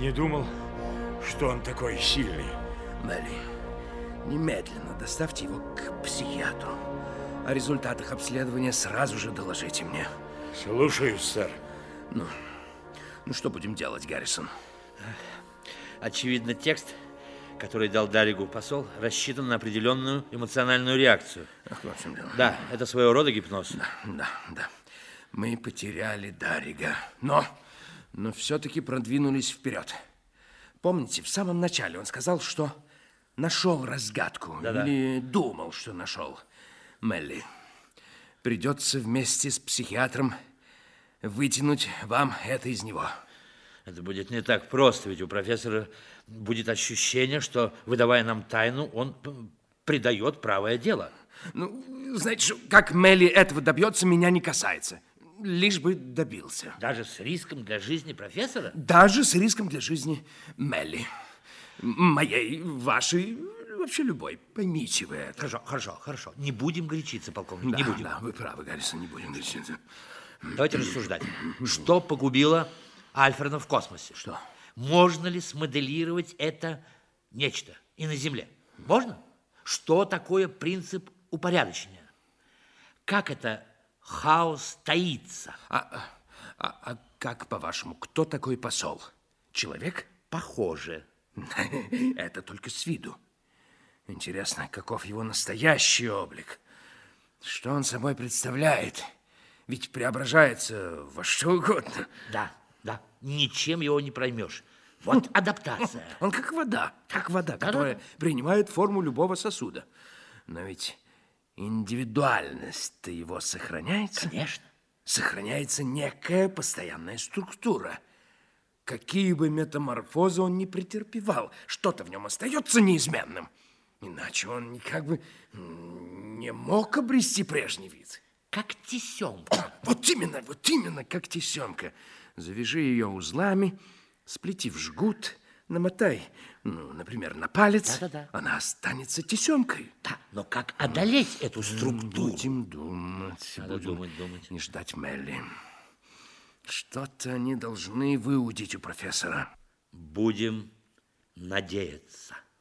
не думал, что он такой сильный. Мелли, немедленно доставьте его к психиатру. О результатах обследования сразу же доложите мне. Слушаюсь, сэр. Ну что будем делать, Гаррисон? Очевидно, текст, который дал Дарригу посол, рассчитан на определенную эмоциональную реакцию. Ах, в общем дело. Да, это своего рода гипноз. Да. Мы потеряли Даррига, но все-таки продвинулись вперед. Помните, в самом начале он сказал, что нашел разгадку. Да-да. Или думал, что нашел. Мелли, придется вместе с психиатром вытянуть вам это из него. Это будет не так просто, ведь у профессора будет ощущение, что, выдавая нам тайну, он предает правое дело. Ну, знаете, что, как Мелли этого добьется, меня не касается. Лишь бы добился. Даже с риском для жизни профессора? Даже с риском для жизни Мелли. Моей, вашей, вообще любой. Поймите вы это. Хорошо. Не будем горячиться, полковник, не будем. Да, вы правы, Гаррисон, не будем горячиться. Давайте рассуждать. Что погубило Альфреда в космосе? Что? Можно ли смоделировать это нечто и на Земле? Можно? Что такое принцип упорядочения? Как это хаос таится? А как, по-вашему, кто такой посол? Человек? Похоже. Это только с виду. Интересно, каков его настоящий облик? Что он собой представляет? Ведь преображается во что угодно. Да, ничем его не проймешь. Вот адаптация. Он как вода, которая принимает форму любого сосуда. Но ведь индивидуальность-то его сохраняется. Конечно. Сохраняется некая постоянная структура. Какие бы метаморфозы он ни претерпевал, что-то в нем остается неизменным. Иначе он никак бы не мог обрести прежний вид. Как тесемка. Вот именно, как тесемка. Завяжи ее узлами, сплети в жгут, намотай, например, на палец. Да. Она останется тесемкой. Да, но как одолеть эту структуру? Будем думать. Надо думать. Не ждать Мелли. Что-то они должны выудить у профессора. Будем надеяться.